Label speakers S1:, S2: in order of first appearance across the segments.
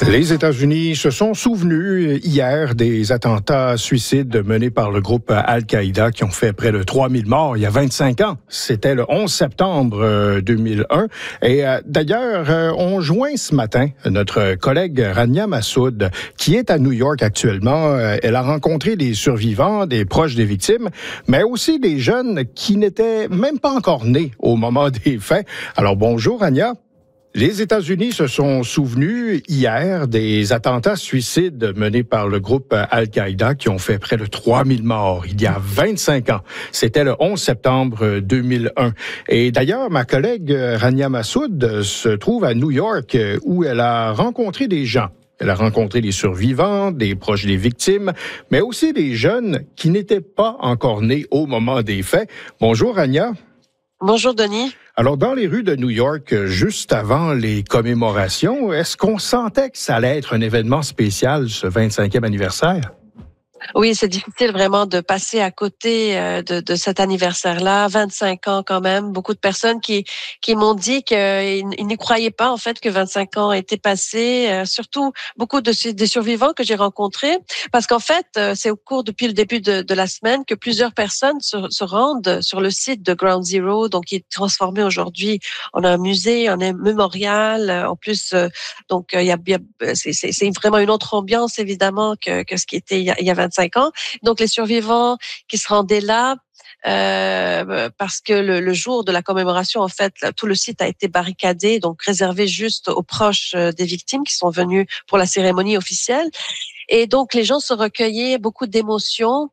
S1: Les États-Unis se sont souvenus hier des attentats suicides menés par le groupe Al-Qaïda qui ont fait près de 3000 morts il y a 25 ans. C'était le 11 septembre 2001. Et d'ailleurs, on joint ce matin notre collègue Rania Massoud, qui est à New York actuellement. Elle a rencontré des survivants, des proches des victimes, mais aussi des jeunes qui n'étaient même pas encore nés au moment des faits. Alors bonjour Rania. Les États-Unis se sont souvenus hier des attentats suicides menés par le groupe Al-Qaïda qui ont fait près de 3000 morts il y a 25 ans. C'était le 11 septembre 2001. Et d'ailleurs, ma collègue Rania Massoud se trouve à New York où elle a rencontré des gens. Elle a rencontré des survivants, des proches des victimes, mais aussi des jeunes qui n'étaient pas encore nés au moment des faits. Bonjour Rania.
S2: Bonjour Denis.
S1: Alors, dans les rues de New York, juste avant les commémorations, est-ce qu'on sentait que ça allait être un événement spécial, ce 25e anniversaire?
S2: Oui, c'est difficile vraiment de passer à côté de cet anniversaire-là. 25 ans quand même. Beaucoup de personnes qui m'ont dit qu'ils n'y croyaient pas en fait que 25 ans étaient passés. Surtout beaucoup des survivants que j'ai rencontrés, parce qu'en fait, c'est depuis le début de la semaine que plusieurs personnes se rendent sur le site de Ground Zero, donc qui est transformé aujourd'hui en un musée, en un mémorial. En plus, donc c'est vraiment une autre ambiance évidemment que ce qui était il y a 25 ans. Donc, les survivants qui se rendaient là, parce que le jour de la commémoration, en fait, tout le site a été barricadé, donc réservé juste aux proches des victimes qui sont venus pour la cérémonie officielle. Et donc, les gens se recueillaient, beaucoup d'émotions.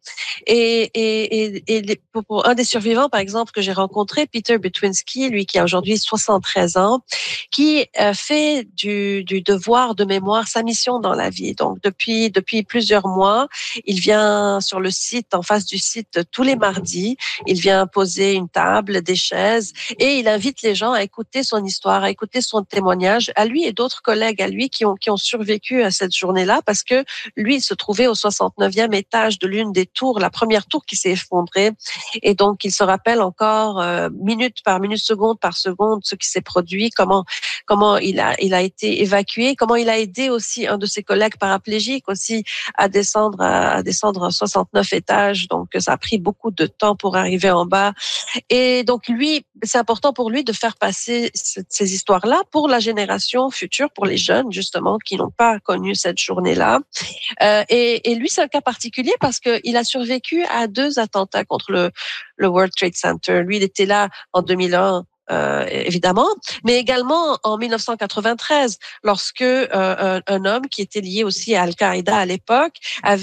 S2: Pour un des survivants, par exemple, que j'ai rencontré, Peter Betwinski, lui qui a aujourd'hui 73 ans, qui fait du devoir de mémoire sa mission dans la vie. Donc, depuis plusieurs mois, il vient sur le site, en face du site, tous les mardis. Il vient poser une table, des chaises, et il invite les gens à écouter son histoire, à écouter son témoignage, à lui et d'autres collègues à lui qui ont survécu à cette journée-là, parce que lui, il se trouvait au 69e étage de l'une des tours, la première tour qui s'est effondrée. Et donc, il se rappelle encore minute par minute, seconde par seconde, ce qui s'est produit, comment il a été évacué, comment il a aidé aussi un de ses collègues paraplégiques aussi à descendre à 69 étages. Donc, ça a pris beaucoup de temps pour arriver en bas. Et donc, lui, c'est important pour lui de faire passer ces histoires-là pour la génération future, pour les jeunes, justement, qui n'ont pas connu cette journée-là. Et lui, c'est un cas particulier parce qu'il a survécu à 2 attentats contre le World Trade Center. Lui, il était là en 2001. Évidemment, mais également en 1993, lorsque un homme qui était lié aussi à Al-Qaïda à l'époque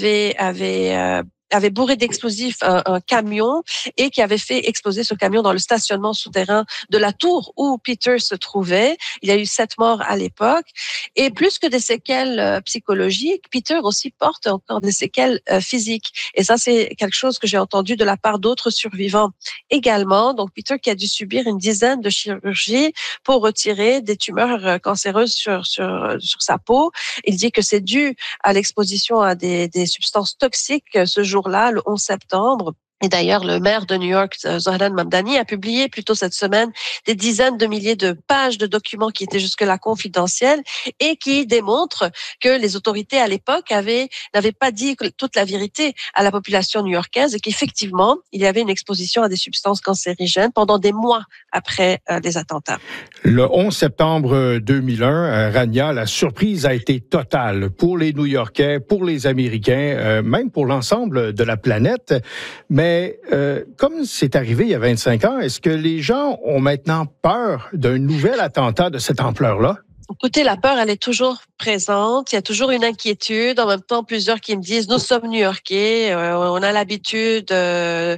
S2: avait bourré d'explosifs un camion et qui avait fait exploser ce camion dans le stationnement souterrain de la tour où Peter se trouvait. Il y a eu 7 morts à l'époque. Et plus que des séquelles psychologiques, Peter aussi porte encore des séquelles physiques. Et ça, c'est quelque chose que j'ai entendu de la part d'autres survivants également. Donc, Peter qui a dû subir une dizaine de chirurgies pour retirer des tumeurs cancéreuses sur sa peau. Il dit que c'est dû à l'exposition à des substances toxiques ce jour-là, le 11 septembre. Et d'ailleurs, le maire de New York, Zohran Mamdani, a publié plus tôt cette semaine des dizaines de milliers de pages de documents qui étaient jusque-là confidentiels et qui démontrent que les autorités à l'époque n'avaient pas dit toute la vérité à la population new-yorkaise et qu'effectivement, il y avait une exposition à des substances cancérigènes pendant des mois après les attentats.
S1: Le 11 septembre 2001, Rania, la surprise a été totale pour les New-Yorkais, pour les Américains, même pour l'ensemble de la planète. Mais comme c'est arrivé il y a 25 ans, est-ce que les gens ont maintenant peur d'un nouvel attentat de cette ampleur-là?
S2: Écoutez, la peur, elle est toujours présente. Il y a toujours une inquiétude. En même temps, plusieurs qui me disent, nous sommes New-Yorkais, on a l'habitude, on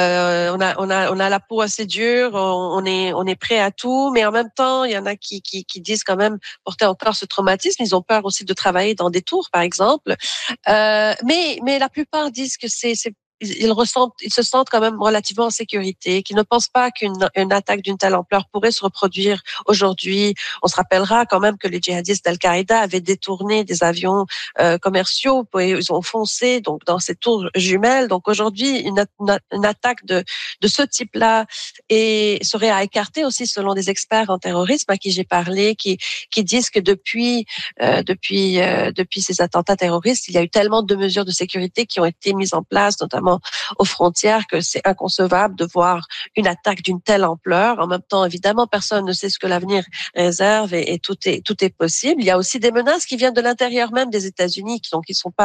S2: a la peau assez dure, on est prêt à tout. Mais en même temps, il y en a qui disent quand même porter encore ce traumatisme. Ils ont peur aussi de travailler dans des tours, par exemple. Mais la plupart disent que ils se sentent quand même relativement en sécurité, qu'ils ne pensent pas qu'une attaque d'une telle ampleur pourrait se reproduire aujourd'hui. On se rappellera quand même que les djihadistes d'Al-Qaïda avaient détourné des avions commerciaux, et ils ont foncé donc dans ces tours jumelles. Donc aujourd'hui, une attaque de ce type-là serait à écarter aussi selon des experts en terrorisme à qui j'ai parlé, qui disent que depuis ces attentats terroristes, il y a eu tellement de mesures de sécurité qui ont été mises en place, notamment aux frontières, que c'est inconcevable de voir une attaque d'une telle ampleur. En même temps, évidemment, personne ne sait ce que l'avenir réserve et tout est possible. Il y a aussi des menaces qui viennent de l'intérieur même des États-Unis, qui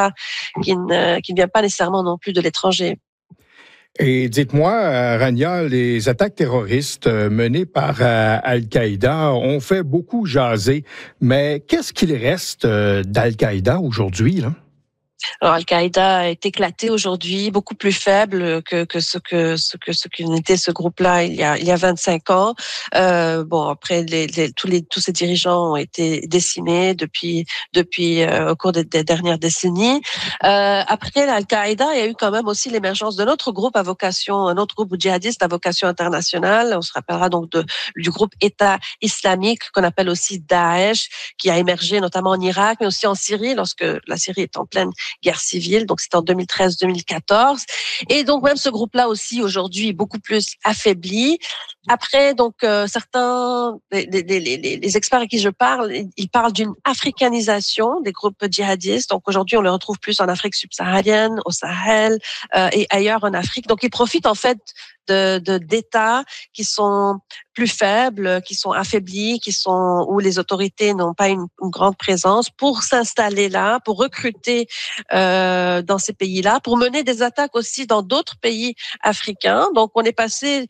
S2: ne viennent pas nécessairement non plus de l'étranger.
S1: Et dites-moi, Rania, les attaques terroristes menées par Al-Qaïda ont fait beaucoup jaser, mais qu'est-ce qu'il reste d'Al-Qaïda aujourd'hui, là?
S2: Alors, Al-Qaïda est éclaté aujourd'hui, beaucoup plus faible que ce que n'était ce groupe-là il y a 25 ans. Après tous ces dirigeants ont été décimés depuis au cours des dernières décennies. Après Al-Qaïda, il y a eu quand même aussi l'émergence d'un autre groupe un autre groupe djihadiste à vocation internationale. On se rappellera donc du groupe État islamique qu'on appelle aussi Daesh, qui a émergé notamment en Irak, mais aussi en Syrie lorsque la Syrie est en pleine guerre civile, donc c'était en 2013-2014. Et donc même ce groupe-là aussi aujourd'hui est beaucoup plus affaibli. Après, donc certains, les experts à qui je parle, ils parlent d'une africanisation des groupes djihadistes. Donc aujourd'hui, on les retrouve plus en Afrique subsaharienne, au Sahel et ailleurs en Afrique. Donc ils profitent en fait d'États qui sont plus faibles, qui sont affaiblis, où les autorités n'ont pas une grande présence, pour s'installer là, pour recruter dans ces pays-là, pour mener des attaques aussi dans d'autres pays africains. Donc on est passé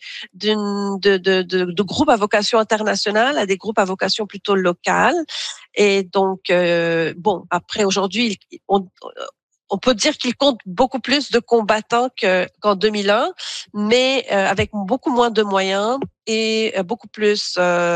S2: de groupes à vocation internationale à des groupes à vocation plutôt locale. Et donc après aujourd'hui, on peut dire qu'il compte beaucoup plus de combattants qu'en 2001, mais avec beaucoup moins de moyens et beaucoup plus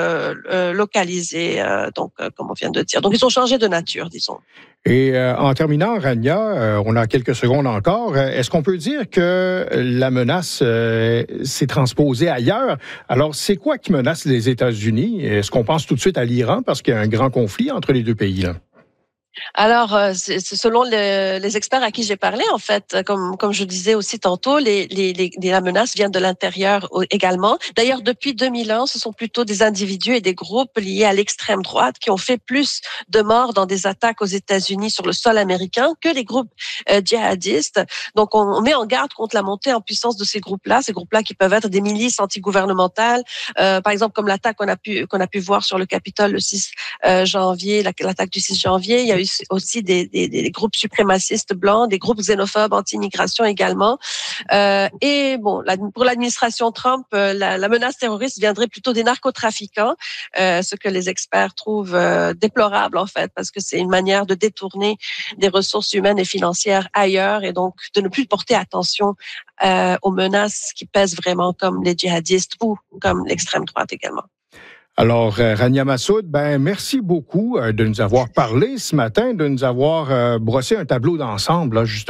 S2: localisés, comme on vient de dire. Donc, ils ont changé de nature, disons.
S1: Et en terminant, Rania, on a quelques secondes encore. Est-ce qu'on peut dire que la menace s'est transposée ailleurs? Alors, c'est quoi qui menace les États-Unis? Est-ce qu'on pense tout de suite à l'Iran parce qu'il y a un grand conflit entre les deux pays, là?
S2: Alors, c'est selon les experts à qui j'ai parlé, en fait, comme je disais aussi tantôt, la menace vient de l'intérieur également. D'ailleurs, depuis 2001, ce sont plutôt des individus et des groupes liés à l'extrême droite qui ont fait plus de morts dans des attaques aux États-Unis sur le sol américain que les groupes djihadistes. Donc, on met en garde contre la montée en puissance de ces groupes-là qui peuvent être des milices antigouvernementales, par exemple comme l'attaque qu'on a pu voir sur le Capitole le 6 janvier, l'attaque du 6 janvier. Il y a eu aussi des groupes suprémacistes blancs, des groupes xénophobes anti-immigration également. Et bon, pour l'administration Trump, la menace terroriste viendrait plutôt des narcotrafiquants, ce que les experts trouvent déplorable en fait, parce que c'est une manière de détourner des ressources humaines et financières ailleurs et donc de ne plus porter attention aux menaces qui pèsent vraiment comme les djihadistes ou comme l'extrême droite également.
S1: Alors, Rania Massoud, merci beaucoup de nous avoir parlé ce matin, de nous avoir brossé un tableau d'ensemble, là, justement.